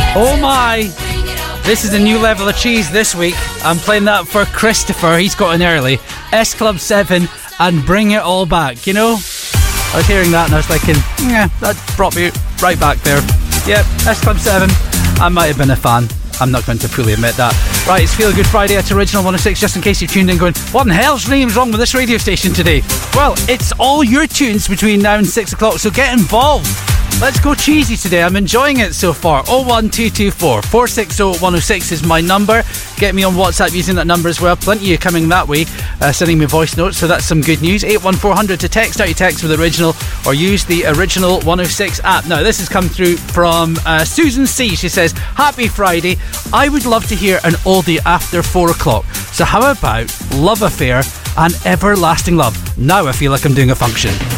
Oh my! This is a new level of cheese this week. I'm playing that for Christopher. He's got in early. S Club 7 and Bring It All Back. You know, I was hearing that and I was thinking, yeah, that brought me right back there. Yep, S Club 7. I might have been a fan. I'm not going to fully admit that. Right, it's Feel Good Friday at Original 106, just in case you're tuned in going, what in hell's name's wrong with this radio station today? Well, it's all your tunes between now and 6 o'clock, so get involved. Let's go cheesy today. I'm enjoying it so far. 01224 460 106 is my number. Get me on WhatsApp using that number as well. Plenty of you coming that way, sending me voice notes, so that's some good news. 81400 to text out your text with Original, or use the Original 106 app. Now, this has come through from Susan C. She says, happy Friday. I would love to hear an oldie after 4 o'clock. So how about Love Affair and Everlasting Love? Now I feel like I'm doing a function.